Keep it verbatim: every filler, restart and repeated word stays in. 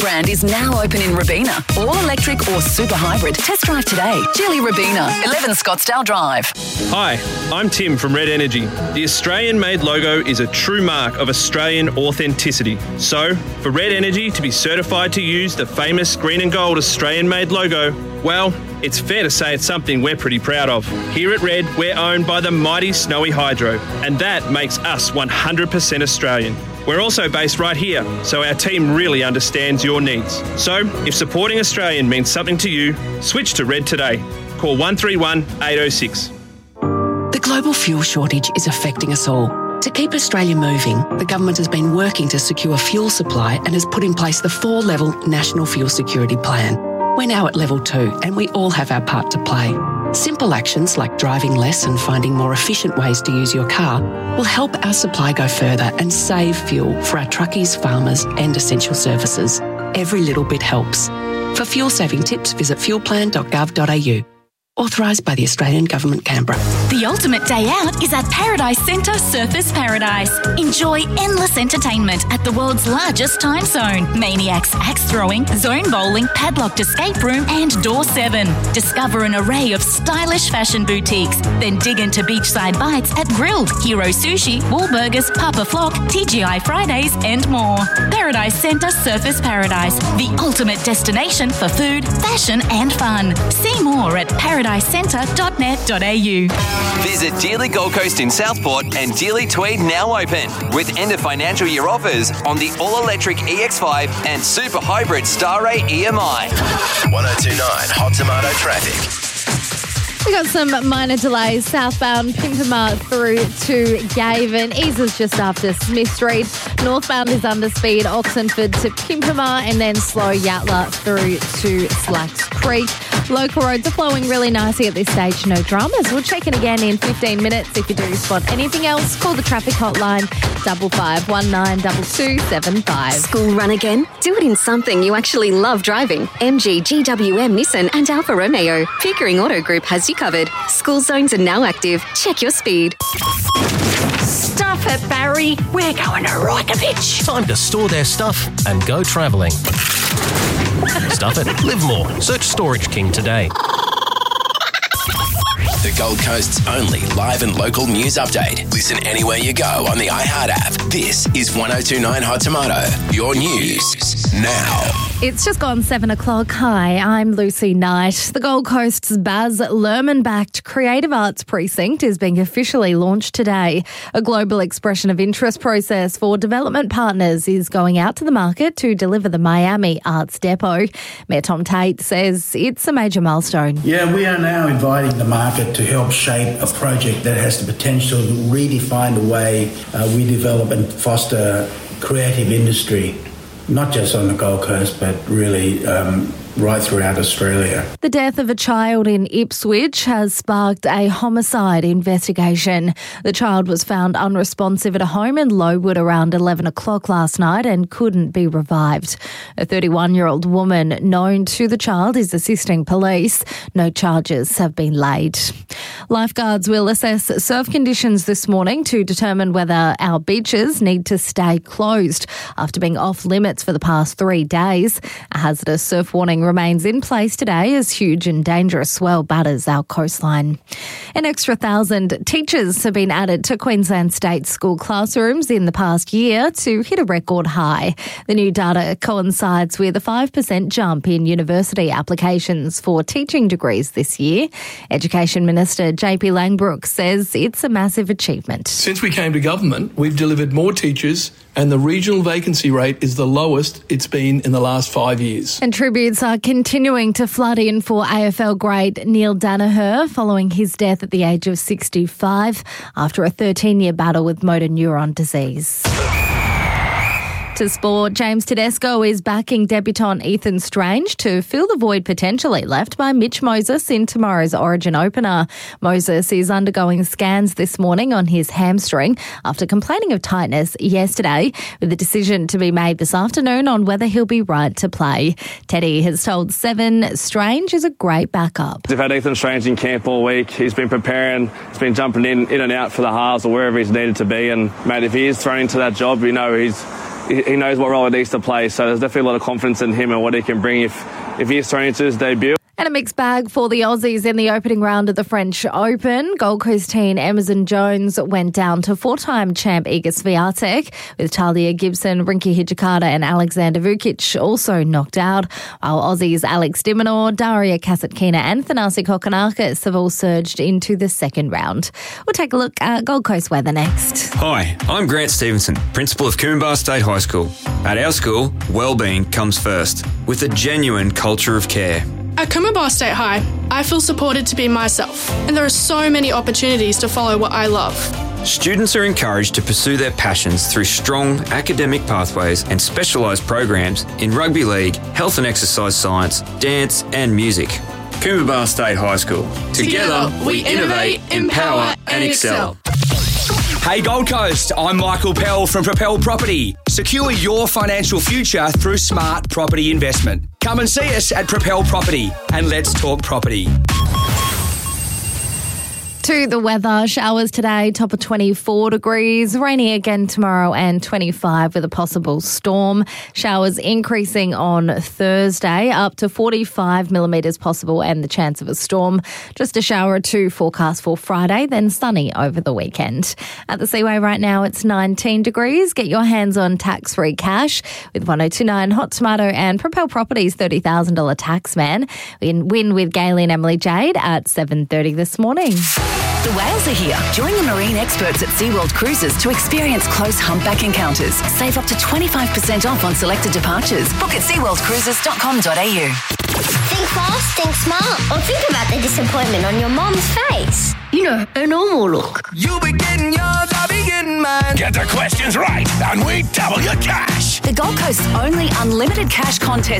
brand is now open in Robina. All electric or super hybrid. Test drive today. Geely Robina, eleven Scottsdale Drive. Hi, I'm Tim from Red Energy. The Australian-made logo is a true mark of Australian authenticity. So, for Red Energy to be certified to use the famous green and gold Australian-made logo, well, it's fair to say it's something we're pretty proud of. Here at Red, we're owned by the mighty Snowy Hydro, and that makes us one hundred percent Australian. We're also based right here, so our team really understands your needs. So, if supporting Australian means something to you, switch to Red today. Call one three one, eight oh six. The global fuel shortage is affecting us all. To keep Australia moving, the government has been working to secure fuel supply and has put in place the four-level National Fuel Security Plan. We're now at level two, and we all have our part to play. Simple actions like driving less and finding more efficient ways to use your car will help our supply go further and save fuel for our truckies, farmers and essential services. Every little bit helps. For fuel saving tips, visit fuel plan dot gov dot a u. Authorised by the Australian Government, Canberra. The ultimate day out is at Paradise Centre Surfers Paradise. Enjoy endless entertainment at the world's largest time zone. Maniacs, axe throwing, zone bowling, padlocked escape room and Door seven. Discover an array of stylish fashion boutiques. Then dig into beachside bites at Grilled, Hero Sushi, Wahlburgers, Papa Flock, T G I Fridays and more. Paradise Centre Surfers Paradise. The ultimate destination for food, fashion and fun. See more at paradise centre dot net dot a u. Visit Dealey Gold Coast in Southport and Dealey Tweed now open with end of financial year offers on the all-electric E X five and super hybrid Star Ray E M I. one oh two point nine Hot Tomato Traffic. We got some minor delays southbound Pimpama through to Gaven. Eases just after Smith Street. Northbound is under speed Oxenford to Pimpama and then slow Yatla through to Slacks Creek. Local roads are flowing really nicely at this stage. No dramas. We'll check in again in fifteen minutes. If you do spot anything else, call the traffic hotline double five one nine two two seven five. School run again? Do it in something you actually love driving. M G, G W M, Nissan and Alfa Romeo. Pickering Auto Group has you covered. School zones are now active. Check your speed. Stuff it, Barry. We're going to Reykjavik. Time to store their stuff and go travelling. Stuff it. Live more. Search Storage King today. The Gold Coast's only live and local news update. Listen anywhere you go on the iHeart app. This is one oh two point nine Hot Tomato. Your news now. It's just gone seven o'clock. Hi, I'm Lucy Knight. The Gold Coast's Baz Luhrmann-backed Creative Arts Precinct is being officially launched today. A global expression of interest process for development partners is going out to the market to deliver the Miami Arts Depot. Mayor Tom Tate says it's a major milestone. Yeah, we are now inviting the market to help shape a project that has the potential to redefine the way uh, we develop and foster creative industry, not just on the Gold Coast, but really um, right throughout Australia. The death of a child in Ipswich has sparked a homicide investigation. The child was found unresponsive at a home in Lowood around eleven o'clock last night and couldn't be revived. A thirty-one-year-old woman known to the child is assisting police. No charges have been laid. Lifeguards will assess surf conditions this morning to determine whether our beaches need to stay closed after being off limits for the past three days. A hazardous surf warning remains in place today as huge and dangerous swell batters our coastline. An extra thousand teachers have been added to Queensland State school classrooms in the past year to hit a record high. The new data coincides with a five percent jump in university applications for teaching degrees this year. Education Minister J P Langbrook says it's a massive achievement. Since we came to government, we've delivered more teachers and the regional vacancy rate is the lowest it's been in the last five years. And tributes are continuing to flood in for A F L great Neil Danaher following his death at the age of sixty-five after a thirteen-year battle with motor neuron disease. To sport, James Tedesco is backing debutant Ethan Strange to fill the void potentially left by Mitch Moses in tomorrow's Origin opener. Moses is undergoing scans this morning on his hamstring after complaining of tightness yesterday, with a decision to be made this afternoon on whether he'll be right to play. Teddy has told Seven Strange is a great backup. We've had Ethan Strange in camp all week. He's been preparing, he's been jumping in, in and out for the halves or wherever he's needed to be. And, mate, if he is thrown into that job, you know he's he, he knows what role he needs to play. So there's definitely a lot of confidence in him and what he can bring if, if he is thrown into his debut. And a mixed bag for the Aussies in the opening round of the French Open. Gold Coast teen Emerson Jones went down to four-time champ Iga Swiatek, with Talia Gibson, Rinky Hijikata and Alexander Vukic also knocked out, while Aussies Alex de Minaur, Daria Kasatkina and Thanasi Kokkinakis have all surged into the second round. We'll take a look at Gold Coast weather next. Hi, I'm Grant Stevenson, Principal of Coomba State High School. At our school, wellbeing comes first, with a genuine culture of care. At Coomba State High, I feel supported to be myself, and there are so many opportunities to follow what I love. Students are encouraged to pursue their passions through strong academic pathways and specialised programs in rugby league, health and exercise science, dance and music. Coomba State High School. Together, Together we innovate, empower and excel. Hey Gold Coast, I'm Michael Pell from Propel Property. Secure your financial future through smart property investment. Come and see us at Propel Property and let's talk property. To the weather, showers today, top of twenty-four degrees, rainy again tomorrow and twenty-five with a possible storm. Showers increasing on Thursday, up to forty-five millimetres possible and the chance of a storm. Just a shower or two forecast for Friday, then sunny over the weekend. At the Seaway right now, it's nineteen degrees. Get your hands on tax-free cash with one oh two nine Hot Tomato and Propel Properties thirty thousand dollars tax man. Win, win with Gailey and Emily Jade at seven thirty this morning. The whales are here. Join the marine experts at SeaWorld Cruises to experience close humpback encounters. Save up to twenty-five percent off on selected departures. Book at sea world cruises dot com dot a u. Think fast, think smart, or think about the disappointment on your mom's face. You know, a normal look. You'll be getting yours, I'll be getting mine. Get the questions right, and we double your cash. The Gold Coast's only unlimited cash contest